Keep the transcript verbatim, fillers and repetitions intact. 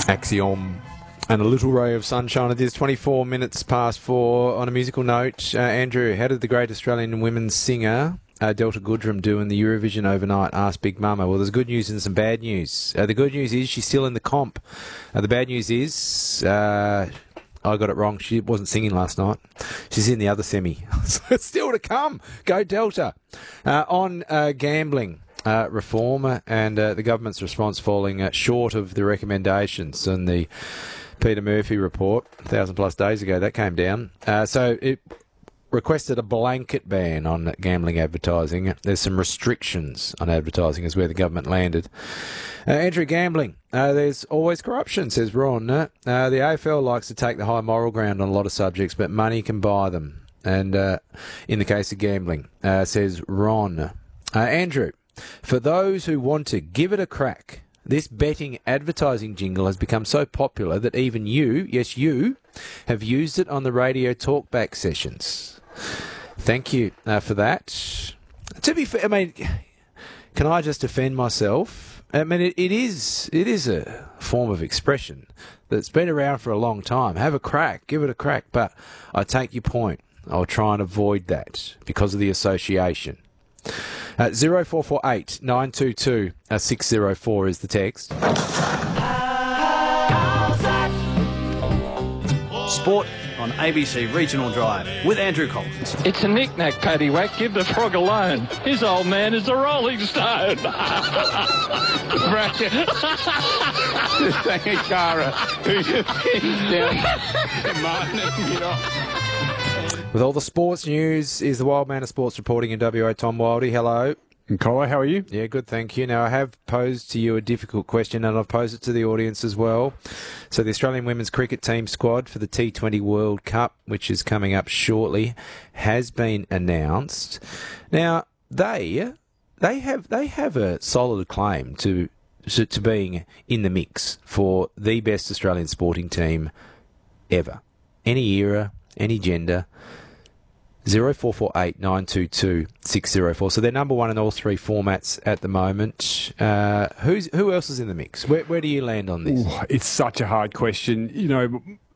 Axiom and a little ray of sunshine. It is twenty-four minutes past four. On a musical note, uh, Andrew, how did the great Australian women's singer uh, Delta Goodrem do in the Eurovision overnight? Asked Big Mama. Well, there's good news and some bad news. Uh, the good news is she's still in the comp. Uh, the bad news is uh, I got it wrong. She wasn't singing last night. She's in the other semi. So it's still to come. Go Delta. Uh, on uh, gambling. Uh, reform and uh, the government's response falling uh, short of the recommendations in the Peter Murphy report a thousand plus days ago. That came down. Uh, so it requested a blanket ban on gambling advertising. There's some restrictions on advertising is where the government landed. Uh, Andrew, gambling. Uh, there's always corruption, says Ron. Uh, the A F L likes to take the high moral ground on a lot of subjects, but money can buy them. And uh, in the case of gambling, uh, says Ron. Uh, Andrew. For those who want to give it a crack, this betting advertising jingle has become so popular that even you, yes you, have used it on the radio talkback sessions. Thank you uh, for that. To be fair, I mean, can I just defend myself? I mean, it, it is it is a form of expression that's been around for a long time. Have a crack, give it a crack. But I take your point. I'll try and avoid that because of the association. Uh, zero four four eight nine two two six zero four is the text. Sport on A B C Regional Drive with Andrew Collins. It's a knick-knack, paddywhack. Give the frog alone. His old man is a Rolling Stone. Thank you, Cara. Who's your down? Martin, get off. With all the sports news is the Wild Man of Sports reporting in W A, Tom Wildey. Hello. And Collar, how are you? Yeah, good, thank you. Now, I have posed to you a difficult question, and I've posed it to the audience as well. So the Australian women's cricket team squad for the T twenty World Cup, which is coming up shortly, has been announced. Now, they they have they have a solid claim to to, to being in the mix for the best Australian sporting team ever. Any era, any gender. Zero four four eight nine two two six zero four. So they're number one in all three formats at the moment. Uh, who's who else is in the mix? Where where do you land on this? Ooh, it's such a hard question. You know,